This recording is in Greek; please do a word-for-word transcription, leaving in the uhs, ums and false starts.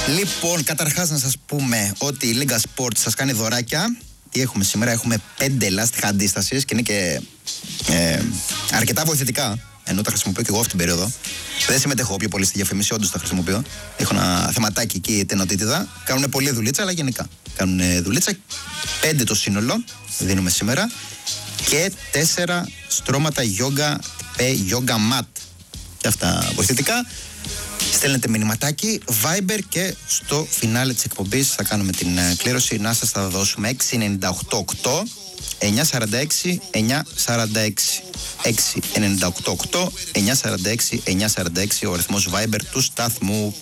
Λοιπόν, καταρχάς να σας πούμε ότι η Λίγκα Sport σας κάνει δωράκια. Τι έχουμε σήμερα? Έχουμε πέντε λάστιχα αντίστασης και είναι και ε, αρκετά βοηθητικά. Ενώ τα χρησιμοποιώ και εγώ αυτή την περίοδο. Δεν συμμετέχω πιο πολύ στη διαφήμιση, όντως τα χρησιμοποιώ. Έχω ένα θεματάκι εκεί, τενοτήτηδα. Κάνουν πολλή δουλίτσα, αλλά γενικά κάνουν δουλίτσα. Πέντε το σύνολο δίνουμε σήμερα. Και τέσσερα στρώματα yoga, yoga mat. Και αυτά βοηθητικά. Στέλνετε μηνυματάκι, Viber και στο φινάλε της εκπομπής θα κάνουμε την κλήρωση. Να σας τα δώσουμε. Έξι εννιά οκτώ οκτώ εννιά σαράντα έξι εννιά σαράντα έξι. έξι εννιά οκτώ οκτώ εννιά σαράντα έξι εννιά σαράντα έξι ο αριθμός Viber του σταθμού.